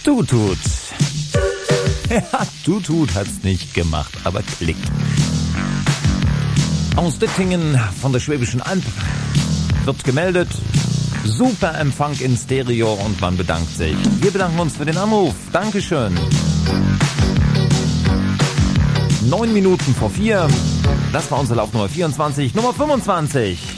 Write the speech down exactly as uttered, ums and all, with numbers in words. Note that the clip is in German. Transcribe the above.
Tutut. Ja, Tutut hat's nicht gemacht, aber klickt. Aus Dittingen von der Schwäbischen Alb wird gemeldet, super Empfang in Stereo und man bedankt sich. Wir bedanken uns für den Anruf. Dankeschön. Neun Minuten vor vier. Das war unser Lauf Nummer vierundzwanzig. Nummer fünfundzwanzig.